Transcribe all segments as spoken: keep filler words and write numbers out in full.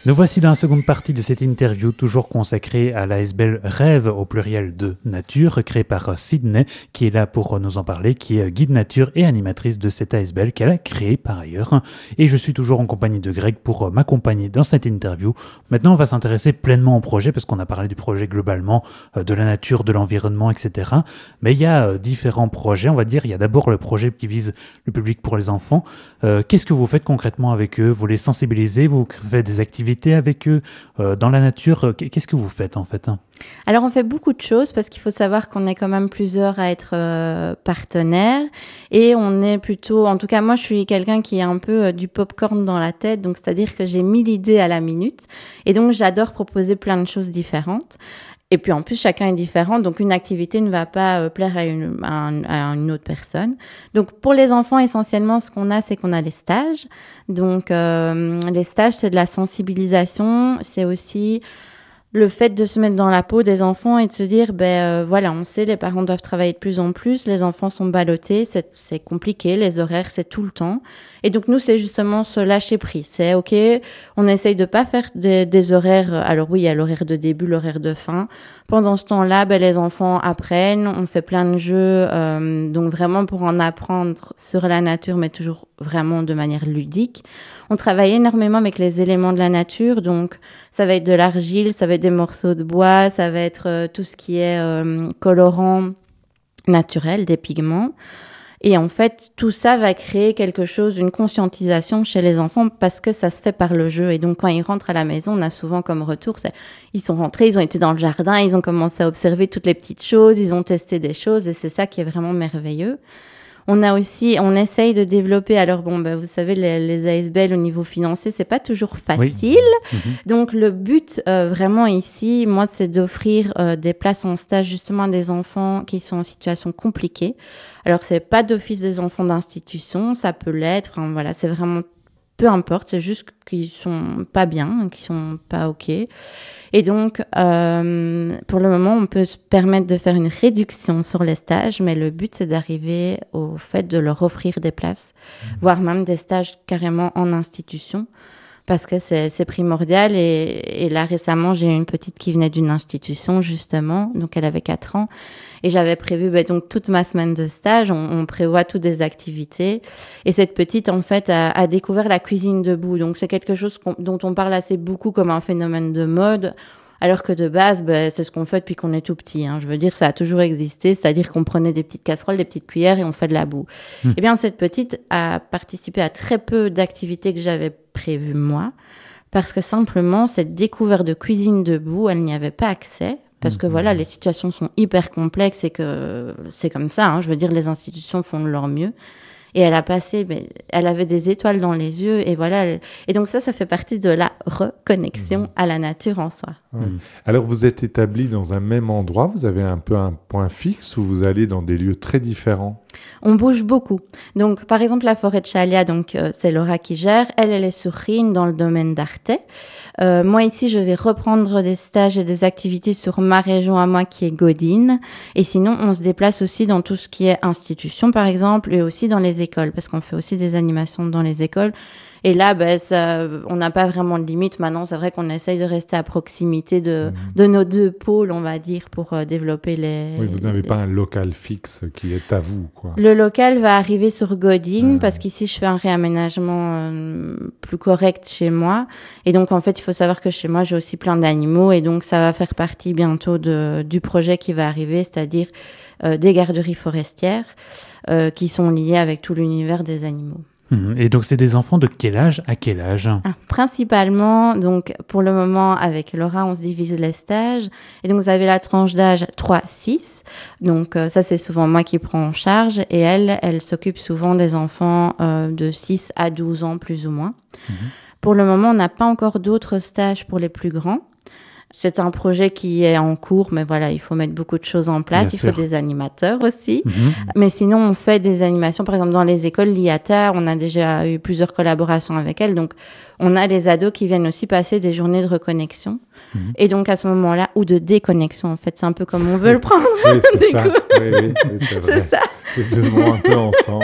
Nous voici dans la seconde partie de cette interview, toujours consacrée à l'A S B L Rêve au pluriel de nature, créée par Sydney, qui est là pour nous en parler, qui est guide nature et animatrice de cette A S B L qu'elle a créée par ailleurs. Et je suis toujours en compagnie de Greg pour m'accompagner dans cette interview. Maintenant, on va s'intéresser pleinement au projet, parce qu'on a parlé du projet globalement, de la nature, de l'environnement, et cetera. Mais il y a différents projets, on va dire. Il y a d'abord le projet qui vise le public pour les enfants. Euh, qu'est-ce que vous faites concrètement avec eux ? Vous les sensibilisez ? Vous faites des activités avec eux euh, dans la nature? Qu'est-ce que vous faites en fait? Alors on fait beaucoup de choses parce qu'il faut savoir qu'on est quand même plusieurs à être euh, partenaires et on est plutôt, en tout cas moi je suis quelqu'un qui a un peu euh, du popcorn dans la tête, donc c'est-à-dire que j'ai mille idées à la minute et donc j'adore proposer plein de choses différentes. Et puis en plus, chacun est différent, donc une activité ne va pas euh, plaire à une, à, un, à une autre personne. Donc pour les enfants, essentiellement, ce qu'on a, c'est qu'on a les stages. Donc euh, les stages, c'est de la sensibilisation, c'est aussi le fait de se mettre dans la peau des enfants et de se dire, ben euh, voilà, on sait, les parents doivent travailler de plus en plus, les enfants sont ballottés, c'est, c'est compliqué, les horaires, c'est tout le temps. Et donc nous, c'est justement se lâcher prise. C'est ok, on essaye de pas faire des, des horaires. Alors oui, il y a l'horaire de début, l'horaire de fin. Pendant ce temps-là, ben les enfants apprennent, on fait plein de jeux, euh, donc vraiment pour en apprendre sur la nature, mais toujours vraiment de manière ludique. On travaille énormément avec les éléments de la nature, donc ça va être de l'argile, ça va être des morceaux de bois, ça va être euh, tout ce qui est euh, colorant naturel, des pigments. Et en fait, tout ça va créer quelque chose, une conscientisation chez les enfants parce que ça se fait par le jeu. Et donc, quand ils rentrent à la maison, on a souvent comme retour, c'est, ils sont rentrés, ils ont été dans le jardin, ils ont commencé à observer toutes les petites choses, ils ont testé des choses et c'est ça qui est vraiment merveilleux. On a aussi, on essaye de développer. Alors bon, ben, vous savez, les, les A S B L au niveau financier, c'est pas toujours facile. Oui. Mmh. Donc le but euh, vraiment ici, moi, c'est d'offrir euh, des places en stage justement à des enfants qui sont en situation compliquée. Alors c'est pas d'office des enfants d'institution, ça peut l'être. Enfin, voilà, c'est vraiment peu importe. C'est juste qu'ils sont pas bien, qu'ils sont pas ok. Et donc, euh, pour le moment, on peut se permettre de faire une réduction sur les stages, mais le but, c'est d'arriver au fait de leur offrir des places, mmh. voire même des stages carrément en institution, parce que c'est, c'est primordial. Et, et là, récemment, j'ai eu une petite qui venait d'une institution, justement, donc elle avait quatre ans, et j'avais prévu ben, donc toute ma semaine de stage, on, on prévoit toutes des activités, et cette petite, en fait, a, a découvert la cuisine debout, donc c'est quelque chose dont on parle assez beaucoup comme un phénomène de mode, alors que de base, ben, c'est ce qu'on fait depuis qu'on est tout petit. Hein. Je veux dire, ça a toujours existé, c'est-à-dire qu'on prenait des petites casseroles, des petites cuillères et on fait de la boue. Mmh. Eh bien, cette petite a participé à très peu d'activités que j'avais prévues moi, parce que simplement, cette découverte de cuisine debout, elle n'y avait pas accès. Parce que voilà, les situations sont hyper complexes et que c'est comme ça. Hein, je veux dire, les institutions font de leur mieux. Et elle a passé, mais elle avait des étoiles dans les yeux. Et voilà. Elle... Et donc ça, ça fait partie de la reconnexion mmh. à la nature en soi. Ouais. Mmh. Alors, vous êtes établis dans un même endroit. Vous avez un peu un point fixe ou vous allez dans des lieux très différents? On bouge beaucoup. Donc, par exemple, la forêt de Chalia, donc, euh, c'est Laura qui gère. Elle, elle est sur Rhine, dans le domaine d'Arte. Euh, moi, ici, je vais reprendre des stages et des activités sur ma région à moi, qui est Godine. Et sinon, on se déplace aussi dans tout ce qui est institution, par exemple, et aussi dans les écoles, parce qu'on fait aussi des animations dans les écoles. Et là, ben, ça, on n'a pas vraiment de limite. Maintenant, c'est vrai qu'on essaye de rester à proximité de, mmh. de nos deux pôles, on va dire, pour euh, développer les... Oui, vous n'avez les... pas un local fixe qui est à vous, quoi. Le local va arriver sur Godine, ah. parce qu'ici, je fais un réaménagement euh, plus correct chez moi. Et donc, en fait, il faut savoir que chez moi, j'ai aussi plein d'animaux. Et donc, ça va faire partie bientôt de, du projet qui va arriver, c'est-à-dire euh, des garderies forestières euh, qui sont liées avec tout l'univers des animaux. Et donc, c'est des enfants de quel âge à quel âge? ah, Principalement, donc pour le moment, avec Laura, on se divise les stages. Et donc, vous avez la tranche d'âge trois six. Donc, euh, ça, c'est souvent moi qui prends en charge. Et elle, elle s'occupe souvent des enfants euh, de six à douze ans, plus ou moins. Mmh. Pour le moment, on n'a pas encore d'autres stages pour les plus grands. C'est un projet qui est en cours, mais voilà, il faut mettre beaucoup de choses en place. Bien il sûr. Faut des animateurs aussi. Mmh. Mais sinon, on fait des animations. Par exemple, dans les écoles l'I A T A, on a déjà eu plusieurs collaborations avec elles. Donc, on a les ados qui viennent aussi passer des journées de reconnexion. Mmh. Et donc, à ce moment-là, ou de déconnexion, en fait, c'est un peu comme on veut le prendre. Oui, c'est ça. Oui, oui, oui, c'est vrai. C'est ça. Les deux vont un peu ensemble.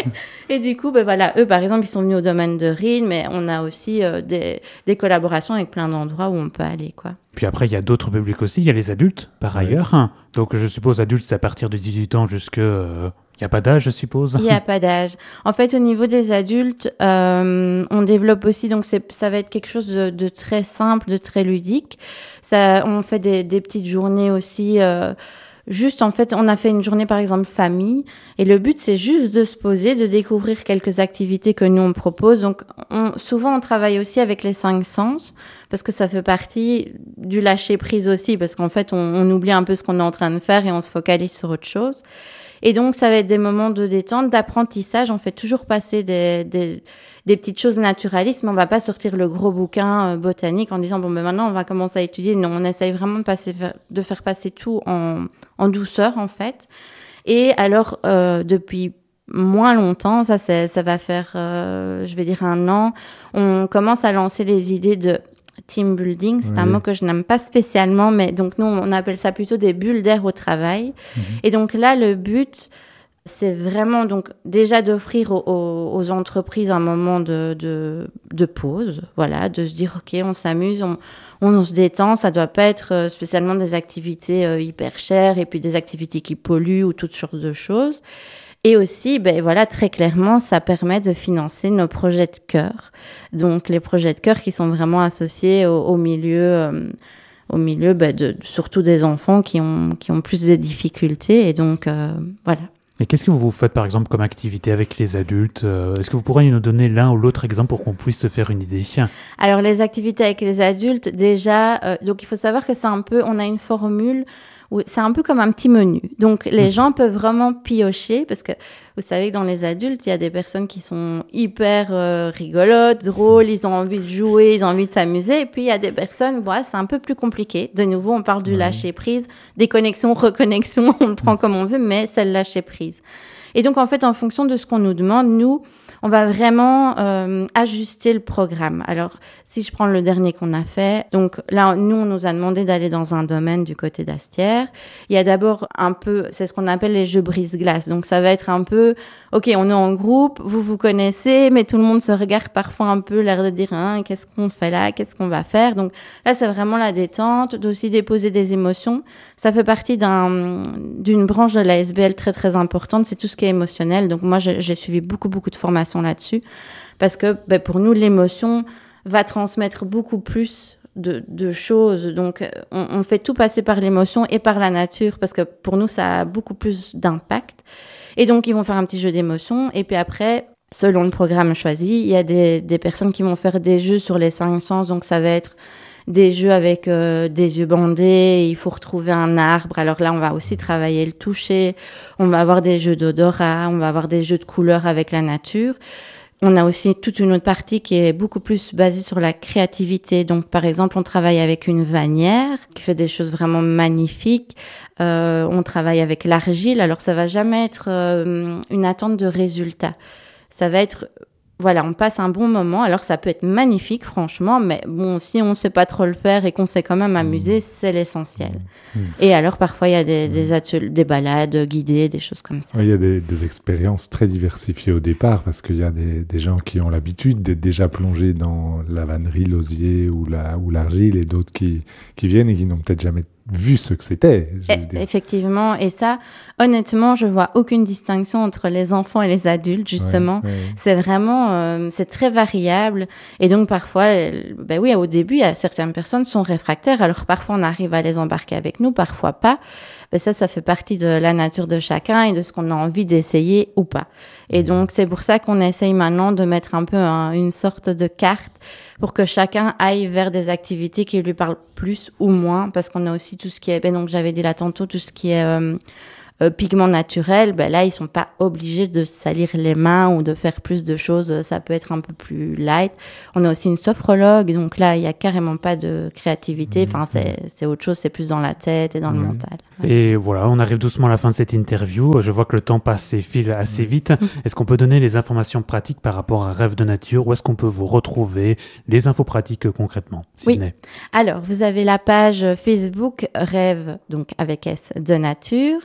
Et du coup, ben voilà, eux, par exemple, ils sont venus au domaine de Rennes, mais on a aussi euh, des, des collaborations avec plein d'endroits où on peut aller, quoi. Puis après, il y a d'autres publics aussi. Il y a les adultes, par Oui. ailleurs. Donc, je suppose, adultes, c'est à partir de dix-huit ans jusque... euh, il n'y a pas d'âge, je suppose. Il n'y a pas d'âge. En fait, au niveau des adultes, euh, on développe aussi, donc c'est, ça va être quelque chose de, de très simple, de très ludique. Ça, on fait des, des petites journées aussi... Euh, Juste, en fait, on a fait une journée, par exemple, famille. Et le but, c'est juste de se poser, de découvrir quelques activités que nous, on propose. Donc, on, souvent, on travaille aussi avec les cinq sens parce que ça fait partie du lâcher-prise aussi. Parce qu'en fait, on, on oublie un peu ce qu'on est en train de faire et on se focalise sur autre chose. Et donc, ça va être des moments de détente, d'apprentissage. On fait toujours passer des, des, des petites choses naturalistes, mais on va pas sortir le gros bouquin euh, botanique en disant, bon, ben maintenant, on va commencer à étudier. Non, on essaye vraiment de, passer, de faire passer tout en, en douceur, en fait. Et alors, euh, depuis moins longtemps, ça, c'est, ça va faire, euh, je vais dire, un an, on commence à lancer les idées de team building, c'est oui. un mot que je n'aime pas spécialement, mais donc nous, on appelle ça plutôt des bulles d'air au travail. Mmh. Et donc là, le but, c'est vraiment donc déjà d'offrir aux, aux, aux entreprises un moment de, de, de pause, voilà, de se dire, OK, on s'amuse, on, on, on se détend, ça ne doit pas être spécialement des activités euh, hyper chères et puis des activités qui polluent ou toutes sortes de choses. Et aussi, ben voilà, très clairement, ça permet de financer nos projets de cœur. Donc, les projets de cœur qui sont vraiment associés au, au milieu, euh, au milieu ben de, surtout des enfants qui ont, qui ont plus de difficultés. Et donc, euh, voilà. Et qu'est-ce que vous faites, par exemple, comme activité avec les adultes ? Est-ce que vous pourriez nous donner l'un ou l'autre exemple pour qu'on puisse se faire une idée ? Alors, les activités avec les adultes, déjà, euh, donc il faut savoir que c'est un peu, on a une formule où c'est un peu comme un petit menu. Donc, les mmh. gens peuvent vraiment piocher parce que vous savez que dans les adultes, il y a des personnes qui sont hyper euh, rigolotes, drôles, ils ont envie de jouer, ils ont envie de s'amuser. Et puis, il y a des personnes, bah, c'est un peu plus compliqué. De nouveau, on parle du mmh. lâcher-prise, déconnexion, reconnexion, on le prend comme on veut, mais c'est le lâcher-prise. Et donc, en fait, en fonction de ce qu'on nous demande, nous, on va vraiment euh, ajuster le programme. Alors, si je prends le dernier qu'on a fait, donc là, nous, on nous a demandé d'aller dans un domaine du côté d'Astières. Il y a d'abord un peu, c'est ce qu'on appelle les jeux brise-glace. Donc, ça va être un peu, OK, on est en groupe, vous vous connaissez, mais tout le monde se regarde parfois un peu, l'air de dire, hein, qu'est-ce qu'on fait là, qu'est-ce qu'on va faire. Donc, là, c'est vraiment la détente, d'aussi déposer des émotions. Ça fait partie d'un, d'une branche de l'A S B L très, très importante. C'est tout ce qui est émotionnel. Donc, moi, j'ai, j'ai suivi beaucoup, beaucoup de formations là-dessus parce que ben, pour nous l'émotion va transmettre beaucoup plus de, de choses, donc on, on fait tout passer par l'émotion et par la nature parce que pour nous ça a beaucoup plus d'impact et donc ils vont faire un petit jeu d'émotion et puis après selon le programme choisi il y a des, des personnes qui vont faire des jeux sur les cinq sens, donc ça va être des jeux avec euh, des yeux bandés, il faut retrouver un arbre. Alors là, on va aussi travailler le toucher. On va avoir des jeux d'odorat, on va avoir des jeux de couleurs avec la nature. On a aussi toute une autre partie qui est beaucoup plus basée sur la créativité. Donc, par exemple, on travaille avec une vannière qui fait des choses vraiment magnifiques. Euh, on travaille avec l'argile. Alors, ça va jamais être euh, une attente de résultat. Ça va être... Voilà, on passe un bon moment. Alors, ça peut être magnifique, franchement, mais bon, si on ne sait pas trop le faire et qu'on sait quand même amuser, mmh. c'est l'essentiel. Mmh. Et alors, parfois, il y a des, des, ateliers, des balades guidées, des choses comme ça. Il y a des, des expériences très diversifiées au départ, parce qu'il y a des, des gens qui ont l'habitude d'être déjà plongés dans la vannerie, l'osier ou, la, ou l'argile, et d'autres qui, qui viennent et qui n'ont peut-être jamais vu ce que c'était. Et, effectivement, et ça, honnêtement, je vois aucune distinction entre les enfants et les adultes, justement. Ouais, ouais. C'est vraiment, euh, c'est très variable. Et donc, parfois, ben oui, au début, il y a certaines personnes qui sont réfractaires. Alors, parfois, on arrive à les embarquer avec nous, parfois pas. Ben ça, ça fait partie de la nature de chacun et de ce qu'on a envie d'essayer ou pas. Et donc, c'est pour ça qu'on essaye maintenant de mettre un peu un, une sorte de carte pour que chacun aille vers des activités qui lui parlent plus ou moins, parce qu'on a aussi tout ce qui est, ben donc j'avais dit là tantôt, tout ce qui est euh, euh, pigments naturels, ben là, ils sont pas obligés de salir les mains ou de faire plus de choses, ça peut être un peu plus light. On a aussi une sophrologue, donc là, il y a carrément pas de créativité, enfin, c'est, c'est autre chose, c'est plus dans la tête et dans le mental. Ouais. Et voilà, on arrive doucement à la fin de cette interview. Je vois que le temps passe et file assez vite. Est-ce qu'on peut donner les informations pratiques par rapport à Rêve de Nature? Où est-ce qu'on peut vous retrouver? Les infos pratiques euh, concrètement, Sydney. Oui. Alors, vous avez la page Facebook Rêve, donc avec S, de Nature.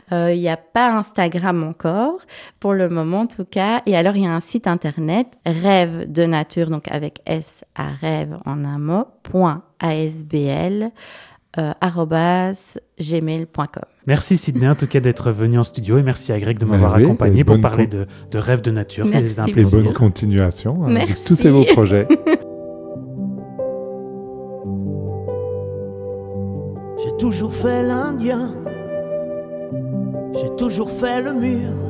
Euh, Il n'y a pas Instagram encore, pour le moment en tout cas. Et alors, il y a un site internet, Rêve de Nature, donc avec S à rêve en un mot, point asbl, euh, arobase gmail point com. Merci Sydney en tout cas d'être venu en studio et merci à Greg de Mais m'avoir oui, accompagné et pour bonne parler con- de, de Rêve de Nature. Merci C'était un Et plaisir. bonne continuation hein, avec Merci. tous ces beaux projets. J'ai toujours fait l'Indien, j'ai toujours fait le mur,